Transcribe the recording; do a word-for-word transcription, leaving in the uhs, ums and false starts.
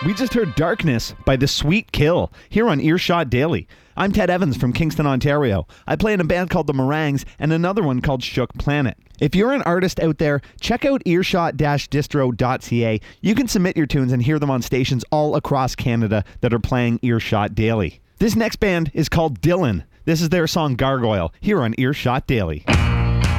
We just heard Darkness by The Sweet Kill here on Earshot Daily. I'm Ted Evans from Kingston, Ontario. I play in a band called The Meringues and another one called Shook Planet. If you're an artist out there, check out earshot dash distro dot c a. You can submit your tunes and hear them on stations all across Canada that are playing Earshot Daily. This next band is called Dylan. This is their song Gargoyle here on Earshot Daily.